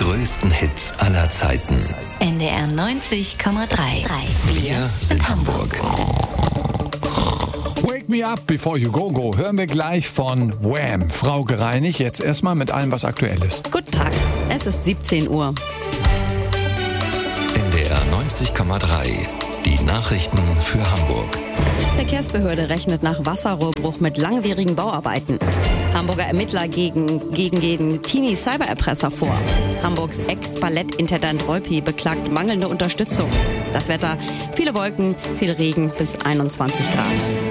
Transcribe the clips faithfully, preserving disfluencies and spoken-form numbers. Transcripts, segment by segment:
größten Hits aller Zeiten. N D R neunzig Komma drei. Wir sind Hamburg. Wake Me Up Before You Go Go hören wir gleich von Wham. Frau Gereinigt, jetzt erstmal mit allem, was aktuell ist. Guten Tag, es ist siebzehn Uhr. N D R neunzig Komma drei. Die Nachrichten für Hamburg. Verkehrsbehörde rechnet nach Wasserrohrbruch mit langwierigen Bauarbeiten. Hamburger Ermittler gegen, gegen, gegen Teenie-Cybererpresser vor. Hamburgs Ex-Ballettintendant Rolpi beklagt mangelnde Unterstützung. Das Wetter, viele Wolken, viel Regen bis einundzwanzig Grad.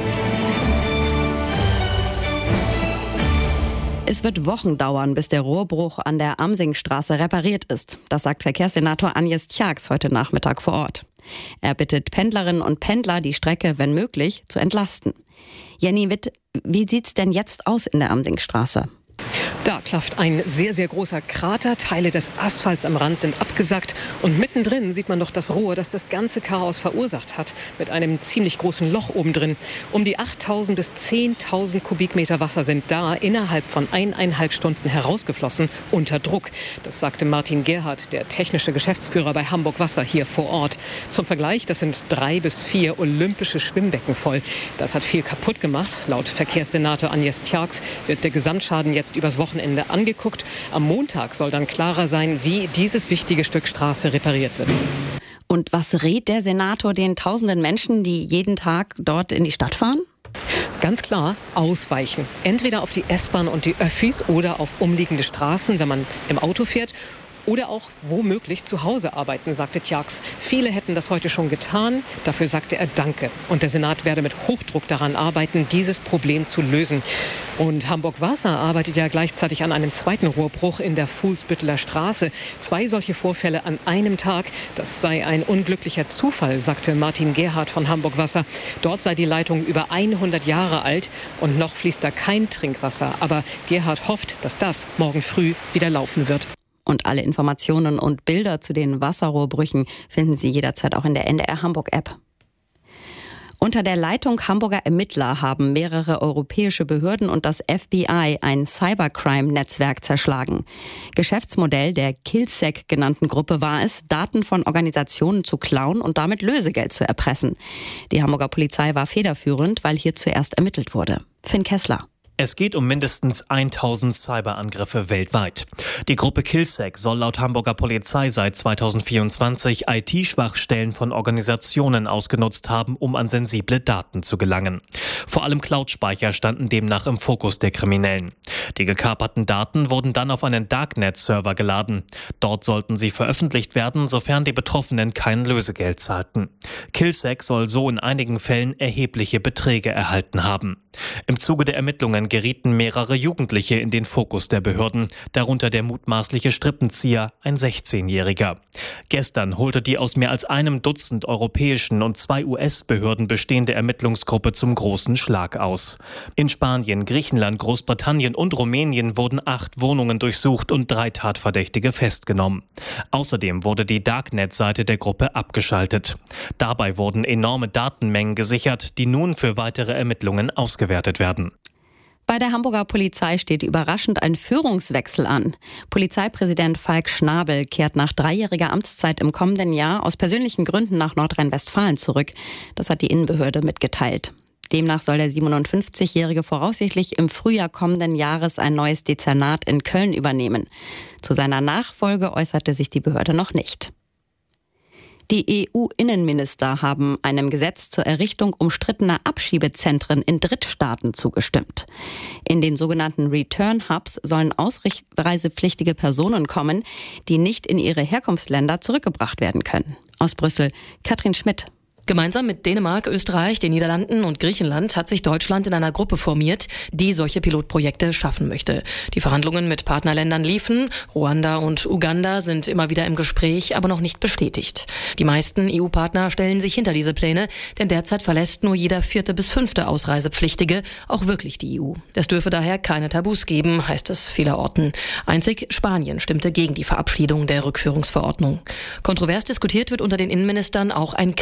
Es wird Wochen dauern, bis der Rohrbruch an der Amsingstraße repariert ist. Das sagt Verkehrssenator Agnes Tjax heute Nachmittag vor Ort. Er bittet Pendlerinnen und Pendler, die Strecke, wenn möglich, zu entlasten. Jenny Witt, wie sieht's denn jetzt aus in der Amsingstraße? Da klafft ein sehr, sehr großer Krater. Teile des Asphalts am Rand sind abgesackt. Und mittendrin sieht man noch das Rohr, das das ganze Chaos verursacht hat. Mit einem ziemlich großen Loch oben drin. Um die achttausend bis zehntausend Kubikmeter Wasser sind da innerhalb von eineinhalb Stunden herausgeflossen unter Druck. Das sagte Martin Gerhardt, der technische Geschäftsführer bei Hamburg Wasser hier vor Ort. Zum Vergleich, das sind drei bis vier olympische Schwimmbecken voll. Das hat viel kaputt gemacht. Laut Verkehrssenator Agnes Tjax wird der Gesamtschaden jetzt übers Wochenende angeguckt. Am Montag soll dann klarer sein, wie dieses wichtige Stück Straße repariert wird. Und was rät der Senator den tausenden Menschen, die jeden Tag dort in die Stadt fahren? Ganz klar, ausweichen. Entweder auf die S-Bahn und die Öffis oder auf umliegende Straßen, wenn man im Auto fährt. Oder auch womöglich zu Hause arbeiten, sagte Tjax. Viele hätten das heute schon getan. Dafür sagte er Danke. Und der Senat werde mit Hochdruck daran arbeiten, dieses Problem zu lösen. Und Hamburg Wasser arbeitet ja gleichzeitig an einem zweiten Rohrbruch in der Fuhlsbütteler Straße. Zwei solche Vorfälle an einem Tag. Das sei ein unglücklicher Zufall, sagte Martin Gerhardt von Hamburg Wasser. Dort sei die Leitung über hundert Jahre alt und noch fließt da kein Trinkwasser. Aber Gerhardt hofft, dass das morgen früh wieder laufen wird. Und alle Informationen und Bilder zu den Wasserrohrbrüchen finden Sie jederzeit auch in der N D R Hamburg App. Unter der Leitung Hamburger Ermittler haben mehrere europäische Behörden und das F B I ein Cybercrime-Netzwerk zerschlagen. Geschäftsmodell der Killsec genannten Gruppe war es, Daten von Organisationen zu klauen und damit Lösegeld zu erpressen. Die Hamburger Polizei war federführend, weil hier zuerst ermittelt wurde. Finn Kessler. Es geht um mindestens tausend Cyberangriffe weltweit. Die Gruppe Killsec soll laut Hamburger Polizei seit zweitausendvierundzwanzig I T-Schwachstellen von Organisationen ausgenutzt haben, um an sensible Daten zu gelangen. Vor allem Cloud-Speicher standen demnach im Fokus der Kriminellen. Die gekaperten Daten wurden dann auf einen Darknet-Server geladen. Dort sollten sie veröffentlicht werden, sofern die Betroffenen kein Lösegeld zahlten. Killsec soll so in einigen Fällen erhebliche Beträge erhalten haben. Im Zuge der Ermittlungen gerieten mehrere Jugendliche in den Fokus der Behörden, darunter der mutmaßliche Strippenzieher, ein sechzehnjähriger. Gestern holte die aus mehr als einem Dutzend europäischen und zwei U S-Behörden bestehende Ermittlungsgruppe zum großen Schlag aus. In Spanien, Griechenland, Großbritannien und Rumänien wurden acht Wohnungen durchsucht und drei Tatverdächtige festgenommen. Außerdem wurde die Darknet-Seite der Gruppe abgeschaltet. Dabei wurden enorme Datenmengen gesichert, die nun für weitere Ermittlungen ausgewertet werden. Bei der Hamburger Polizei steht überraschend ein Führungswechsel an. Polizeipräsident Falk Schnabel kehrt nach dreijähriger Amtszeit im kommenden Jahr aus persönlichen Gründen nach Nordrhein-Westfalen zurück. Das hat die Innenbehörde mitgeteilt. Demnach soll der siebenundfünfzigjährige voraussichtlich im Frühjahr kommenden Jahres ein neues Dezernat in Köln übernehmen. Zu seiner Nachfolge äußerte sich die Behörde noch nicht. Die E U-Innenminister haben einem Gesetz zur Errichtung umstrittener Abschiebezentren in Drittstaaten zugestimmt. In den sogenannten Return Hubs sollen ausreisepflichtige Personen kommen, die nicht in ihre Herkunftsländer zurückgebracht werden können. Aus Brüssel, Katrin Schmidt. Gemeinsam mit Dänemark, Österreich, den Niederlanden und Griechenland hat sich Deutschland in einer Gruppe formiert, die solche Pilotprojekte schaffen möchte. Die Verhandlungen mit Partnerländern liefen. Ruanda und Uganda sind immer wieder im Gespräch, aber noch nicht bestätigt. Die meisten E U-Partner stellen sich hinter diese Pläne, denn derzeit verlässt nur jeder vierte bis fünfte Ausreisepflichtige auch wirklich die E U. Es dürfe daher keine Tabus geben, heißt es vielerorten. Einzig Spanien stimmte gegen die Verabschiedung der Rückführungsverordnung. Kontrovers diskutiert wird unter den Innenministern auch ein Krisenmechanismus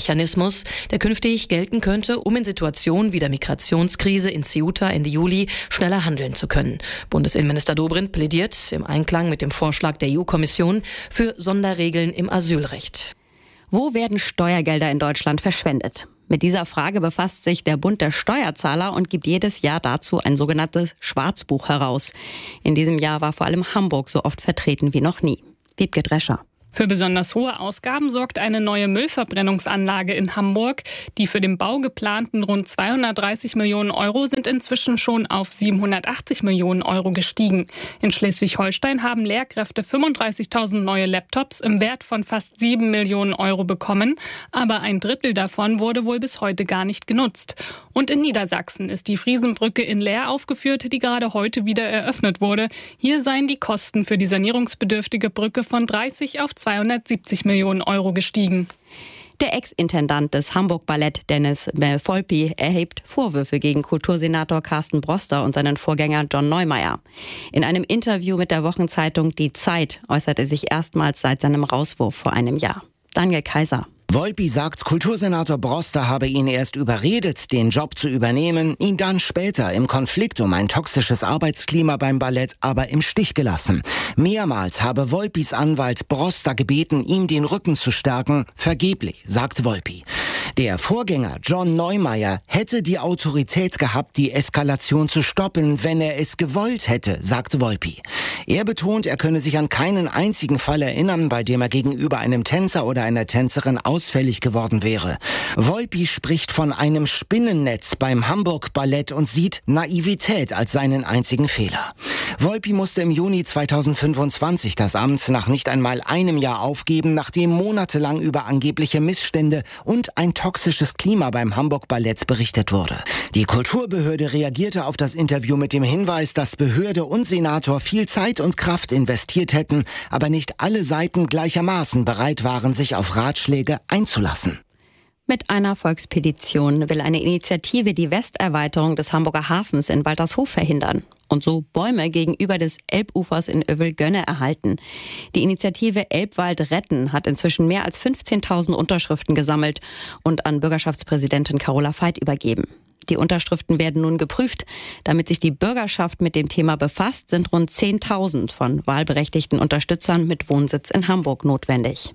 Mechanismus, der künftig gelten könnte, um in Situationen wie der Migrationskrise in Ceuta Ende Juli schneller handeln zu können. Bundesinnenminister Dobrindt plädiert im Einklang mit dem Vorschlag der E U-Kommission für Sonderregeln im Asylrecht. Wo werden Steuergelder in Deutschland verschwendet? Mit dieser Frage befasst sich der Bund der Steuerzahler und gibt jedes Jahr dazu ein sogenanntes Schwarzbuch heraus. In diesem Jahr war vor allem Hamburg so oft vertreten wie noch nie. Wiebke Drescher. Für besonders hohe Ausgaben sorgt eine neue Müllverbrennungsanlage in Hamburg. Die für den Bau geplanten rund zweihundertdreißig Millionen Euro sind inzwischen schon auf siebenhundertachtzig Millionen Euro gestiegen. In Schleswig-Holstein haben Lehrkräfte fünfunddreißigtausend neue Laptops im Wert von fast sieben Millionen Euro bekommen. Aber ein Drittel davon wurde wohl bis heute gar nicht genutzt. Und in Niedersachsen ist die Friesenbrücke in Leer aufgeführt, die gerade heute wieder eröffnet wurde. Hier seien die Kosten für die sanierungsbedürftige Brücke von dreißig auf zweihundertsiebzig Millionen Euro gestiegen. Der Ex-Intendant des Hamburg-Ballett Dennis Volpi erhebt Vorwürfe gegen Kultursenator Carsten Broster und seinen Vorgänger John Neumeier. In einem Interview mit der Wochenzeitung Die Zeit äußerte er sich erstmals seit seinem Rauswurf vor einem Jahr. Daniel Kaiser. Volpi sagt, Kultursenator Broster habe ihn erst überredet, den Job zu übernehmen, ihn dann später im Konflikt um ein toxisches Arbeitsklima beim Ballett aber im Stich gelassen. Mehrmals habe Volpis Anwalt Broster gebeten, ihm den Rücken zu stärken, vergeblich, sagt Volpi. Der Vorgänger John Neumeier hätte die Autorität gehabt, die Eskalation zu stoppen, wenn er es gewollt hätte, sagt Volpi. Er betont, er könne sich an keinen einzigen Fall erinnern, bei dem er gegenüber einem Tänzer oder einer Tänzerin ausfällig geworden wäre. Volpi spricht von einem Spinnennetz beim Hamburg Ballett und sieht Naivität als seinen einzigen Fehler. Volpi musste im Juni zweitausendfünfundzwanzig das Amt nach nicht einmal einem Jahr aufgeben, nachdem monatelang über angebliche Missstände und ein toxisches Klima beim Hamburg Ballett berichtet wurde. Die Kulturbehörde reagierte auf das Interview mit dem Hinweis, dass Behörde und Senator viel Zeit und Kraft investiert hätten, aber nicht alle Seiten gleichermaßen bereit waren, sich auf Ratschläge einzulassen. Mit einer Volkspetition will eine Initiative die Westerweiterung des Hamburger Hafens in Waltershof verhindern und so Bäume gegenüber des Elbufers in Övelgönne erhalten. Die Initiative Elbwald retten hat inzwischen mehr als fünfzehntausend Unterschriften gesammelt und an Bürgerschaftspräsidentin Carola Veit übergeben. Die Unterschriften werden nun geprüft. Damit sich die Bürgerschaft mit dem Thema befasst, sind rund zehntausend von wahlberechtigten Unterstützern mit Wohnsitz in Hamburg notwendig.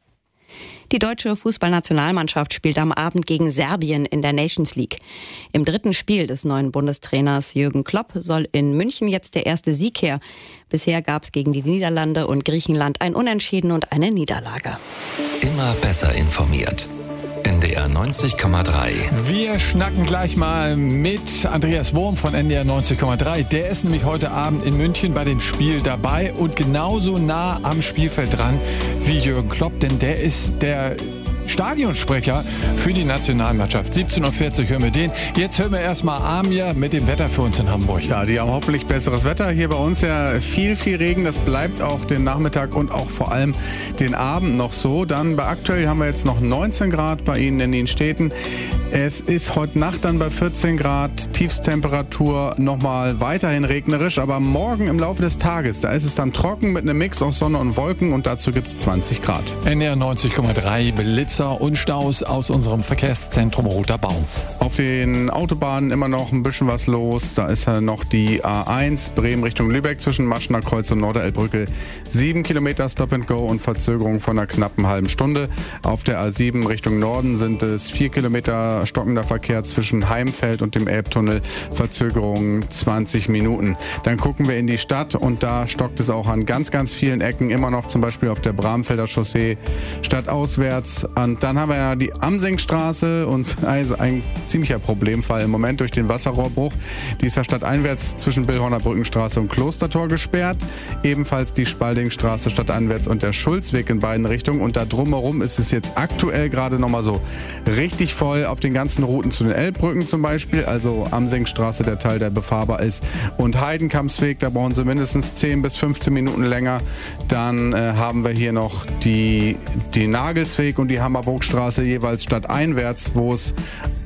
Die deutsche Fußballnationalmannschaft spielt am Abend gegen Serbien in der Nations League. Im dritten Spiel des neuen Bundestrainers Jürgen Klopp soll in München jetzt der erste Sieg her. Bisher gab es gegen die Niederlande und Griechenland ein Unentschieden und eine Niederlage. Immer besser informiert. N D R neunzig Komma drei. Wir schnacken gleich mal mit Andreas Wurm von N D R neunzig Komma drei. Der ist nämlich heute Abend in München bei dem Spiel dabei und genauso nah am Spielfeld dran wie Jürgen Klopp, denn der ist der Stadionsprecher für die Nationalmannschaft. siebzehn Uhr vierzig hören wir den. Jetzt hören wir erstmal Amir mit dem Wetter für uns in Hamburg. Ja, die haben hoffentlich besseres Wetter. Hier bei uns ja viel, viel Regen. Das bleibt auch den Nachmittag und auch vor allem den Abend noch so. Dann bei aktuell haben wir jetzt noch neunzehn Grad bei Ihnen in den Städten. Es ist heute Nacht dann bei vierzehn Grad, Tiefsttemperatur nochmal weiterhin regnerisch, aber morgen im Laufe des Tages, da ist es dann trocken mit einem Mix aus Sonne und Wolken und dazu gibt es zwanzig Grad. N D R neunzig Komma drei, Blitzer und Staus aus unserem Verkehrszentrum Roter Baum. Auf den Autobahnen immer noch ein bisschen was los, da ist ja noch die A eins, Bremen Richtung Lübeck zwischen Maschner Kreuz und Norderelbbrücke, sieben Kilometer Stop and Go und Verzögerung von einer knappen halben Stunde. Auf der A sieben Richtung Norden sind es vier Kilometer stockender Verkehr zwischen Heimfeld und dem Elbtunnel, Verzögerung zwanzig Minuten. Dann gucken wir in die Stadt und da stockt es auch an ganz, ganz vielen Ecken, immer noch zum Beispiel auf der Bramfelder Chaussee stadtauswärts. Und dann haben wir ja die Amsingstraße und also ein ziemlicher Problemfall im Moment durch den Wasserrohrbruch. Die ist ja stadteinwärts zwischen Billhorner Brückenstraße und Klostertor gesperrt. Ebenfalls die Spaldingstraße stadteinwärts und der Schulzweg in beiden Richtungen. Und da drumherum ist es jetzt aktuell gerade nochmal so richtig voll auf den ganzen Routen zu den Elbbrücken zum Beispiel, also Amsingstraße, der Teil, der befahrbar ist, und Heidenkampsweg, da brauchen sie mindestens zehn bis fünfzehn Minuten länger. Dann äh, haben wir hier noch die, die Nagelsweg und die Hammerburgstraße jeweils stadteinwärts, wo es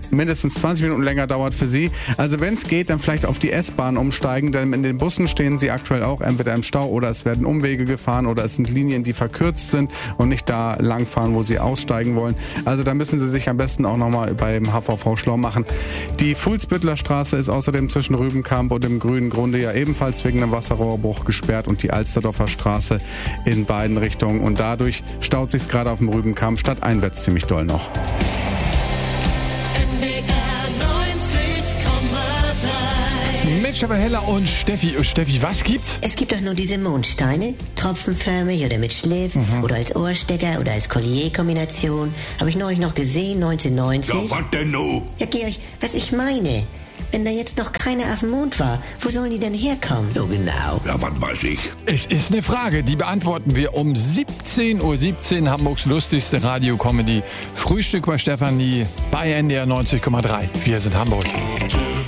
mindestens zwanzig Minuten länger dauert für Sie. Also wenn es geht, dann vielleicht auf die S-Bahn umsteigen, denn in den Bussen stehen Sie aktuell auch entweder im Stau oder es werden Umwege gefahren oder es sind Linien, die verkürzt sind und nicht da langfahren, wo Sie aussteigen wollen. Also da müssen Sie sich am besten auch nochmal beim H V V schlau machen. Die Fuhlsbüttler Straße ist außerdem zwischen Rübenkamp und dem Grünen Grunde ja ebenfalls wegen einem Wasserrohrbruch gesperrt und die Alsterdorfer Straße in beiden Richtungen. Und dadurch staut sich gerade auf dem Rübenkamp stadteinwärts ziemlich doll noch. Mit Stefan Heller und Steffi. Oh, Steffi, was gibt's? Es gibt doch nur diese Mondsteine, tropfenförmig oder mit Schliff mhm. oder als Ohrstecker oder als Collier-Kombination. Habe ich neulich noch gesehen, neunzehnhundertneunzig. Ja, was denn nun? Ja, Georg, was ich meine. Wenn da jetzt noch keiner auf dem Mond war, wo sollen die denn herkommen? So genau. Ja, was weiß ich. Es ist eine Frage, die beantworten wir um siebzehn Uhr siebzehn, Hamburgs lustigste Radio-Comedy. Frühstück bei Stefanie bei N D R neunzig Komma drei. Wir sind Hamburg.